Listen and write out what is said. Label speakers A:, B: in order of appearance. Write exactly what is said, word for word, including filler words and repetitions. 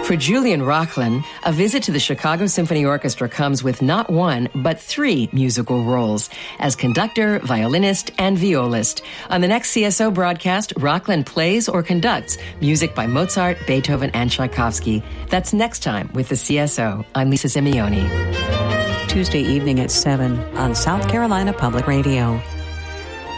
A: For Julian Rochlin, a visit to the Chicago Symphony Orchestra comes with not one, but three musical roles as conductor, violinist, and violist. On the next C S O broadcast, Rochlin plays or conducts music by Mozart, Beethoven, and Tchaikovsky. That's next time with the C S O. I'm Lisa Simeone.
B: Tuesday evening at seven on South Carolina Public Radio.